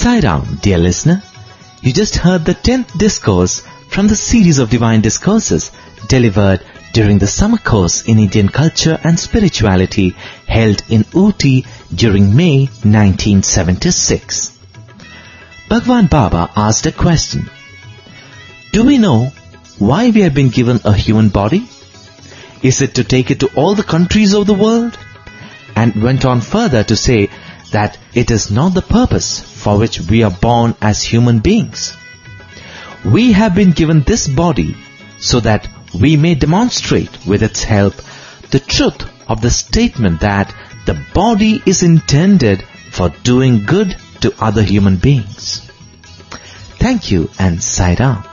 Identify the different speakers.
Speaker 1: Sai Ram, dear listener. You just heard the 10th discourse from the series of divine discourses delivered during the summer course in Indian culture and spirituality held in Ooty during May 1976. Bhagwan Baba asked a question. Do we know why we have been given a human body? Is it to take it to all the countries of the world? And went on further to say that it is not the purpose for which we are born as human beings. We have been given this body so that we may demonstrate with its help the truth of the statement that the body is intended for doing good to other human beings. Thank you and Sai Ram.